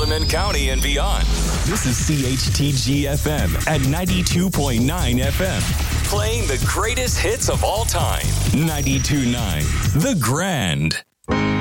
Chesterman County and beyond. This is CHTG FM at 92.9 FM. Playing the greatest hits of all time. 92.9 The Grand.